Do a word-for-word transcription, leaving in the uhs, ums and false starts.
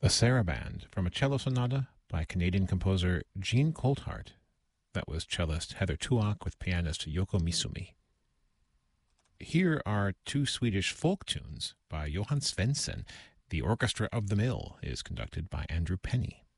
The Saraband from a cello sonata by Canadian composer Jean Coulthart. That was cellist Heather Tuak with pianist Yoko Misumi. Here are two Swedish folk tunes by Johan Svensson. The Orchestra of the Mill is conducted by Andrew Penny.